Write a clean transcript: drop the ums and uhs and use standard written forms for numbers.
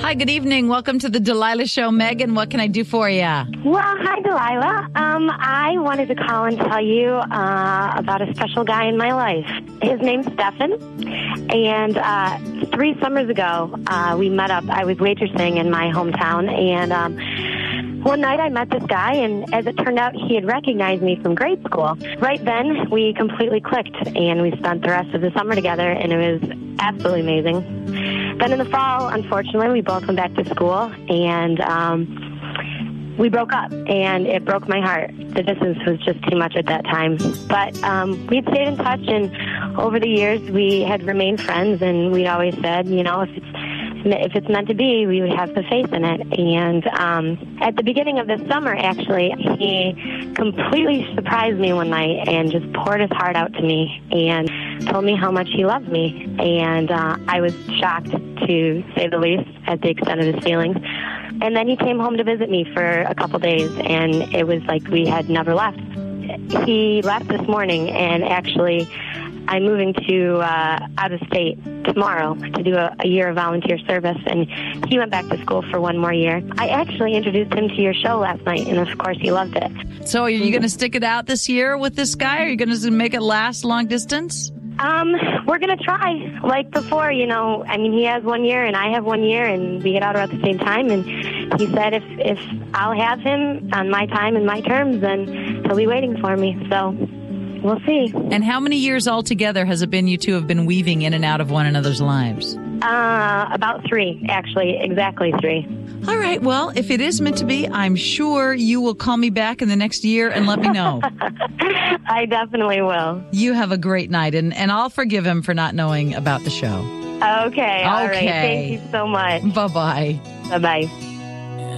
Hi, good evening. Welcome to the Delilah Show. Megan, what can I do for you? Well, hi, Delilah. I wanted to call and tell you about a special guy in my life. His name's Stefan, and 3 summers ago, we met up. I was waitressing in my hometown, and one night I met this guy, and as it turned out, he had recognized me from grade school. Right then, we completely clicked, and we spent the rest of the summer together, and it was absolutely amazing. Then in the fall, unfortunately, we both went back to school, and we broke up, and it broke my heart. The distance was just too much at that time. But we'd stayed in touch, and over the years, we had remained friends, and we'd always said, you know, if it's meant to be, we would have the faith in it. And at the beginning of this summer, actually, he completely surprised me one night and just poured his heart out to me and told me how much he loved me. And I was shocked, to say the least, at the extent of his feelings. And then he came home to visit me for a couple days, and it was like we had never left. He left this morning, and actually I'm moving to out of state tomorrow to do a year of volunteer service, and he went back to school for 1 more year. I actually introduced him to your show last night, and of course he loved it. So are you going to stick it out this year with this guy? Are you going to make it last long distance? We're going to try. Like before, you know, I mean, he has 1 year and I have 1 year, and we get out at the same time, and he said if I'll have him on my time and my terms, then he'll be waiting for me. So we'll see. And how many years altogether has it been you two have been weaving in and out of one another's lives? About 3, actually. Exactly 3. All right. Well, if it is meant to be, I'm sure you will call me back in the next year and let me know. I definitely will. You have a great night, and I'll forgive him for not knowing about the show. Okay. All right. Thank you so much. Bye-bye. Bye-bye.